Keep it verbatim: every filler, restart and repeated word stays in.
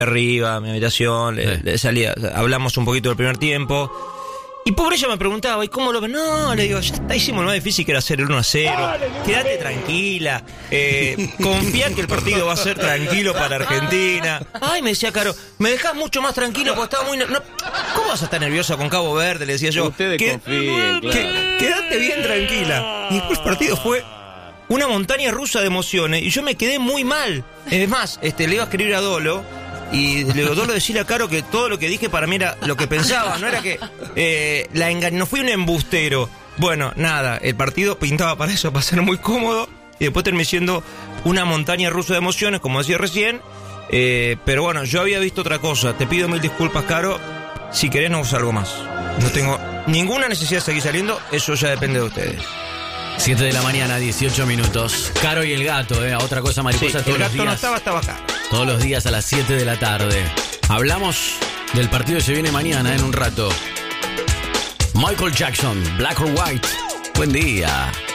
arriba, a mi habitación, le, Sí. le salía, hablamos un poquito del primer tiempo. Y pobre ella me preguntaba, ¿y cómo lo ven? No, le digo, ya está, hicimos lo más difícil que era hacer el uno a cero. Quédate tranquila. Eh, confía que el partido va a ser tranquilo para Argentina. Ay, me decía Caro, me dejás mucho más tranquilo porque estaba muy... ner- No, ¿cómo vas a estar nerviosa con Cabo Verde? Le decía yo. Ustedes Que- confíen, claro. que- Quédate bien tranquila. Y después el partido fue una montaña rusa de emociones y yo me quedé muy mal. Es más, este, le iba a escribir a Dolo y le digo, Dolo, decirle a Caro que todo lo que dije para mí era lo que pensaba, no era que eh, la enga- no fui un embustero. Bueno, nada, el partido pintaba para eso, para ser muy cómodo y después terminé siendo una montaña rusa de emociones, como decía recién. Eh, pero bueno, yo había visto otra cosa. Te pido mil disculpas, Caro. Si querés no salgo más. No tengo ninguna necesidad de seguir saliendo, eso ya depende de ustedes. siete de la mañana, dieciocho minutos. Caro y el gato, ¿eh? Otra cosa Sí, mariposa el todos los gato no días. estaba, estaba acá. Todos los días a las siete de la tarde. Hablamos del partido que se viene mañana en un rato. Michael Jackson, Black or White. Buen día.